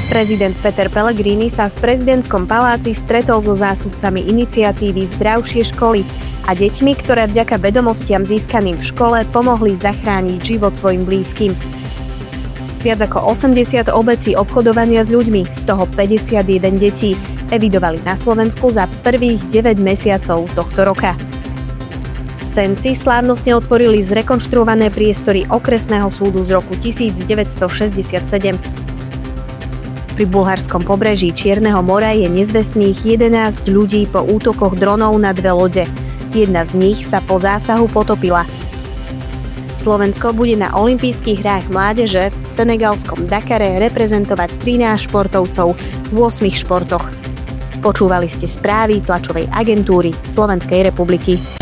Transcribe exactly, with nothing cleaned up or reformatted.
Prezident Peter Pellegrini sa v prezidentskom paláci stretol so zástupcami iniciatívy Zdravšie školy a deťmi, ktoré vďaka vedomostiam získaným v škole pomohli zachrániť život svojim blízkym. Viac ako osemdesiat obetí obchodovania s ľuďmi, z toho päťdesiatjeden detí, evidovali na Slovensku za prvých deväť mesiacov tohto roka. Senci slávnostne otvorili zrekonštruované priestory okresného súdu z roku devätnásťstošesťdesiatsedem. Pri bulharskom pobreží Čierneho mora je nezvestných jedenásť ľudí po útokoch dronov na dve lode. Jedna z nich sa po zásahu potopila. Slovensko bude na olympijských hrách mládeže v senegalskom Dakare reprezentovať trinásť športovcov v ôsmich športoch. Počúvali ste správy tlačovej agentúry Slovenskej republiky.